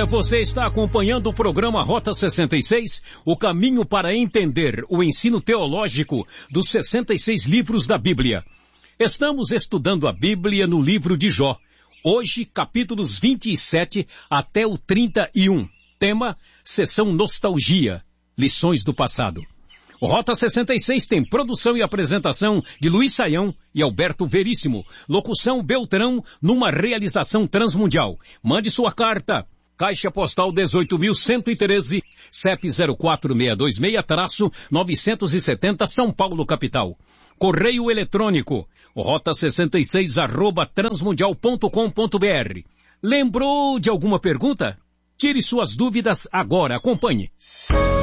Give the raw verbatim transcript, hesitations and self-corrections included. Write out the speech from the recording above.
É, você está acompanhando o programa Rota sessenta e seis, o caminho para entender o ensino teológico dos sessenta e seis livros da Bíblia. Estamos estudando a Bíblia no livro de Jó. Hoje, capítulos vinte e sete até o trinta e um. Tema, Sessão Nostalgia, Lições do Passado. O Rota sessenta e seis tem produção e apresentação de Luiz Saião e Alberto Veríssimo. Locução Beltrão, numa realização transmundial. Mande sua carta. Caixa Postal dezoito mil cento e treze, C E P zero quatro seis dois seis, novecentos e setenta, São Paulo, capital. Correio eletrônico, rota sessenta e seis, arroba transmundial ponto com ponto br. Lembrou de alguma pergunta? Tire suas dúvidas agora, acompanhe.